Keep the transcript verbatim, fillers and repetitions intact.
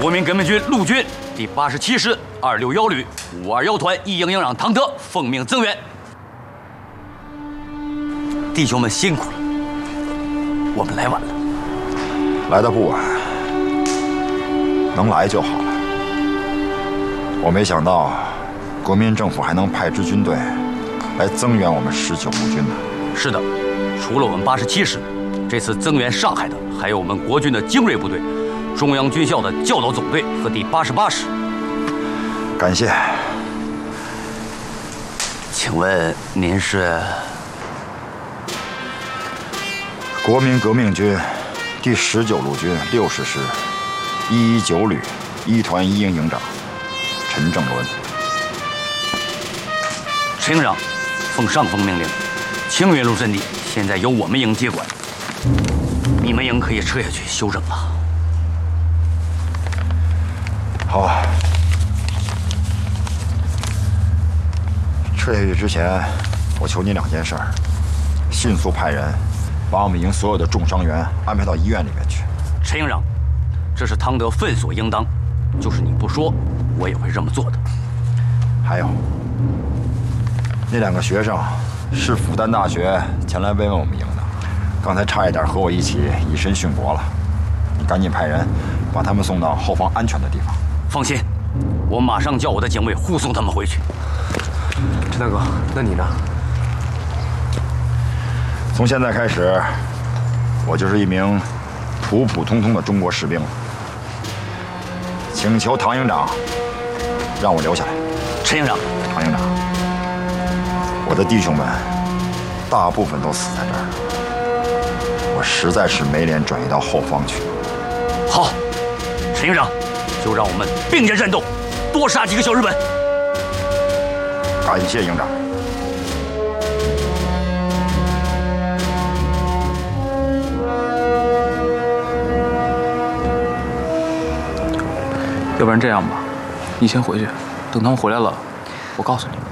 国民革命军陆军第八十七师二六幺旅五二幺团一营营长唐德奉命增援。弟兄们辛苦了，我们来晚了。 来的不晚，能来就好了。我没想到，国民政府还能派支军队来增援我们十九路军呢。 是的，除了我们八十七师，这次增援上海的还有我们国军的精锐部队。 中央军校的教导总队和第八十八师， 感谢。 请问您是？ 国民革命军第十九路军六十师一一九旅一团一营营长陈正伦。 陈营长，奉上峰命令，青云路阵地现在由我们营接管，你们营可以撤下去休整了。 好，撤下去之前，我求你两件事儿：迅速派人把我们营所有的重伤员安排到医院里面去。 陈营长，这是汤德分所应当，就是你不说，我也会这么做的。 还有，那两个学生是复旦大学前来慰问我们营的，刚才差一点和我一起以身殉国了。你赶紧派人把他们送到后方安全的地方。 放心，我马上叫我的警卫护送他们回去。 陈大哥，那你呢？ 从现在开始，我就是一名普普通通的中国士兵了。请求唐营长让我留下来。 陈营长， 唐营长，我的弟兄们大部分都死在这儿了，我实在是没脸转移到后方去。 好，陈营长。 就让我们并肩战斗，多杀几个小日本。 感谢营长。 要不然这样吧，你先回去，等他们回来了，我告诉你。